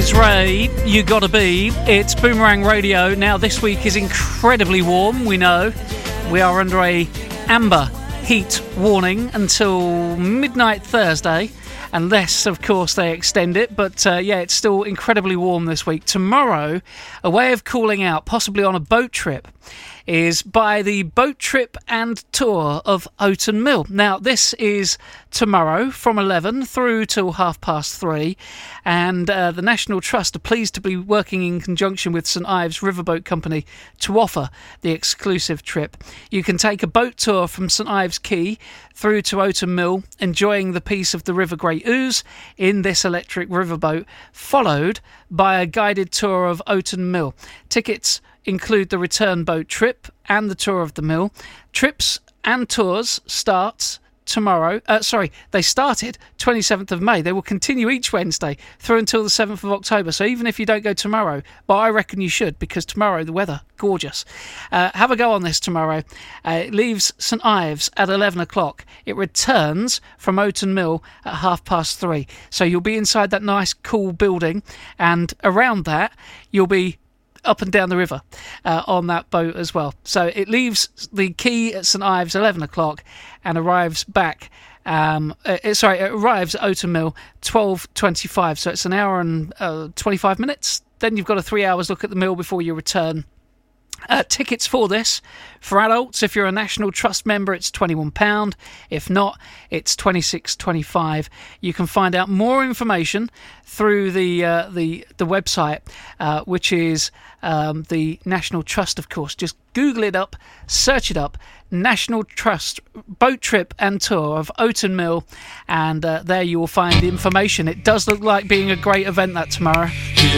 It's Ray, You Gotta Be. It's Boomerang Radio. Now, this week is incredibly warm, we know. We are under a amber heat warning until midnight Thursday, unless, of course, they extend it. But, it's still incredibly warm this week. Tomorrow, a way of cooling out, possibly on a boat trip, is by the boat trip and tour of Oaton Mill. Now, this is tomorrow from 11 through till 3:30, and the National Trust are pleased to be working in conjunction with St Ives Riverboat Company to offer the exclusive trip. You can take a boat tour from St Ives Quay through to Oaton Mill, enjoying the peace of the River Great Ouse in this electric riverboat, followed by a guided tour of Oaton Mill. Tickets include the return boat trip and the tour of the mill. Trips and tours starts tomorrow. They started 27th of May. They will continue each Wednesday through until the 7th of October. So even if you don't go tomorrow, but I reckon you should, because tomorrow the weather, gorgeous. Have a go on this tomorrow. It leaves St Ives at 11 o'clock. It returns from Oaton Mill at 3:30. So you'll be inside that nice, cool building, and around that you'll be up and down the river on that boat as well. So it leaves the quay at St Ives 11 o'clock and arrives back. It arrives at Oaton Mill 12:25. So it's an hour and 25 minutes. Then you've got a 3 hours look at the mill before you return. Tickets for this, for adults, if you're a National Trust member, it's £21. If not, it's £26.25. You can find out more information through the website, which is the National Trust, of course. Just Google it up, search it up, National Trust Boat Trip and Tour of Oaton Mill, and there you will find the information. It does look like being a great event that tomorrow.